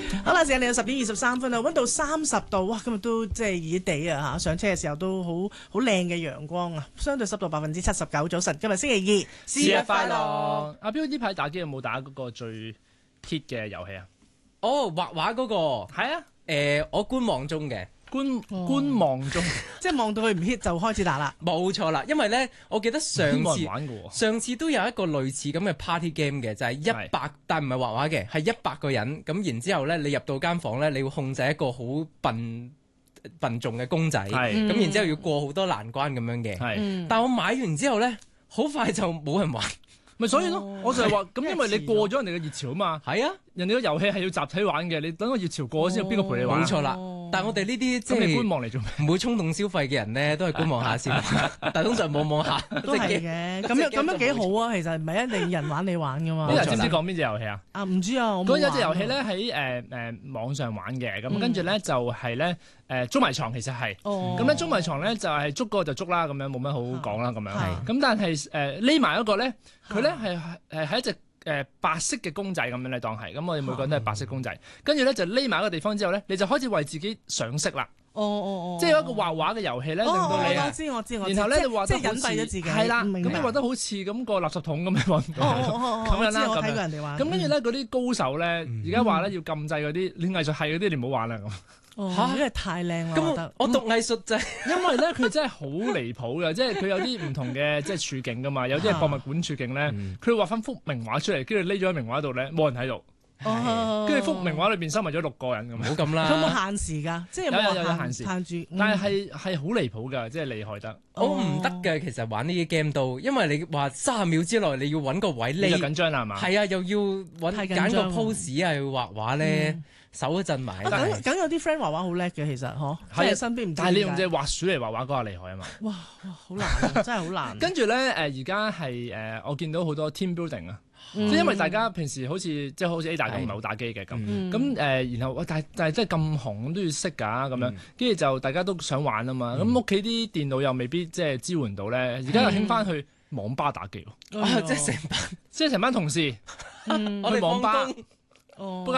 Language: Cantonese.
好啦，時間嚟到10:23啦，溫度30度，哇！今日都即係熱地啊嚇，上車嘅時候都好靚嘅陽光啊，相對濕度79%。早晨，今日星期二， 節日快樂！阿彪呢排打機有冇打嗰個最 hit 嘅遊戲啊？ 哦，畫畫嗰個係啊， 我觀望中嘅。 觀望中， 即係望到佢唔 hit 就開始打啦。 冇錯啦，因為咧，我記得上次都有一個類似咁嘅 party game 嘅，就係100，但唔係畫畫嘅，係100個人。咁然之後咧，你入到間房咧，你要控制一個好笨重嘅公仔，咁然之後要過好多難關咁樣嘅。但我買完之後咧，好快就冇人玩。 咪所以咯，我就係話咁，因為你過咗人哋嘅熱潮啊嘛。係啊，人哋個遊戲係要集體玩嘅，你等個熱潮過咗先，邊個陪你玩？ 冇錯啦。但係我哋呢啲即係觀望嚟做咩？ 唔會衝動消費嘅人咧，都係觀望下先。但係通常望下都係嘅。咁樣幾好啊！其實唔係一定人玩你玩噶嘛。 啲人知唔知講邊隻遊戲啊？ 啊，唔知啊。 嗰有隻遊戲咧喺網上玩嘅，咁跟住咧就係咧捉迷藏，其實係。咁咧捉迷藏咧就係捉個就捉啦，咁樣冇乜好講啦，咁樣。咁但係匿埋一個咧，佢咧係一隻白色嘅公仔咁樣咧，當係咁，我哋每個人都係白色公仔，跟住咧就匿埋一個地方之後咧，你就開始為自己上色啦。即係有一個畫畫嘅遊戲咧，令到你我知。 然後咧，你畫得即係隱蔽咗自己。 係啦，咁你畫得好似咁個垃圾桶咁樣畫。咁樣啦， 我睇過人哋玩。 咁跟住咧，嗰啲高手咧，而家話咧要禁制嗰啲，你藝術系嗰啲你唔好玩啦咁。 因為太靚啦， 咁我讀藝術就係因為咧佢真係好離譜嘅，即係佢有啲唔同嘅即係處境噶嘛，有啲係博物館處境咧，佢畫翻幅名畫出嚟，跟住匿咗喺名畫度咧，冇人喺度。跟住幅名畫裏邊收埋咗6個人咁， 唔好咁啦。 有冇限時㗎？即係有限時， 限住。 但係好離譜㗎，即係厲害得。 我唔得嘅，其實玩呢啲 game 都，因為你話30秒之內你要揾個位匿， 你就緊張啦係嘛？ 係啊，又要揀個 pose 啊，要畫畫咧，手都震埋。 梗有啲 friend 畫畫好叻嘅，其實嗬，喺身邊唔。 但係你用隻滑鼠嚟畫畫嗰下厲害啊嘛！ 哇，好難，真係好難。 跟住咧而家係我見到好多 team building 啊。即係因為大家平時好似 Ada 咁唔係好打機嘅咁，然後但係真係咁紅都要識㗎咁樣，跟住就大家都想玩啊嘛，咁屋企啲電腦又未必即係支援到咧，而家又興翻去網吧打機喎， 即係成班同事去網吧。